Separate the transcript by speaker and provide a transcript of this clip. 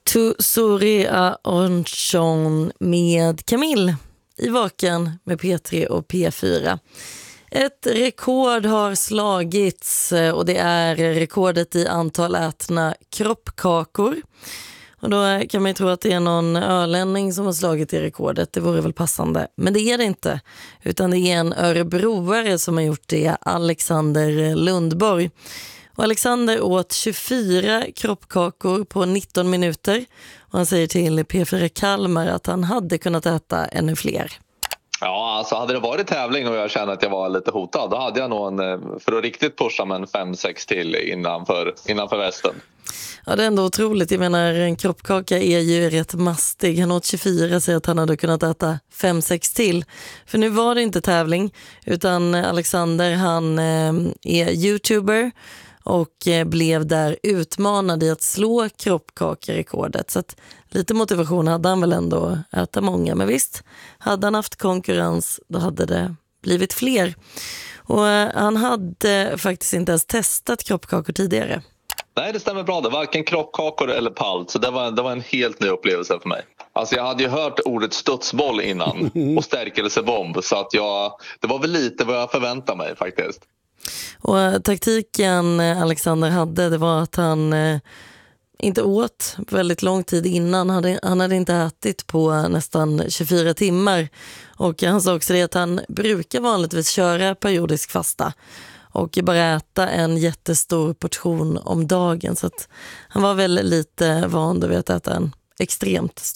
Speaker 1: Tu Soria Onchon med Camille i Vaken med P3 och P4. Ett rekord har slagits och det är rekordet i antal ätna kroppkakor. Och då kan man ju tro att det är någon ölänning som har slagit i rekordet. Det vore väl passande. Men det är det inte. Utan det är en örebroare som har gjort det, Alexander Lundborg. Och Alexander åt 24 kroppkakor på 19 minuter. Och han säger till P4 Kalmar att han hade kunnat äta ännu fler.
Speaker 2: Ja, alltså hade det varit tävling och jag kände att jag var lite hotad, då hade jag nog för att riktigt pusha med en 5-6 till innanför västen.
Speaker 1: Ja, det är ändå otroligt. Jag menar, en kroppkaka är ju rätt mastig. Han åt 24, säger att han hade kunnat äta 5-6 till. För nu var det inte tävling, utan Alexander, han är YouTuber och blev där utmanad i att slå kroppkakerekordet. Så att lite motivation hade han väl ändå att äta många. Men visst, hade han haft konkurrens, då hade det blivit fler. Och han hade faktiskt inte ens testat kroppkakor tidigare.
Speaker 2: Nej, det stämmer bra. Det var varken kroppkakor eller palt. Så det var en helt ny upplevelse för mig. Alltså jag hade ju hört ordet studsboll innan och stärkelsebomb. Så att det var väl lite vad jag förväntade mig faktiskt.
Speaker 1: Och taktiken Alexander hade, det var att han inte åt väldigt lång tid innan. Han hade inte ätit på nästan 24 timmar. Och han sa också det att han brukar vanligtvis köra periodisk fasta och bara äta en jättestor portion om dagen. Så att han var väl lite van vid att äta en extremt stor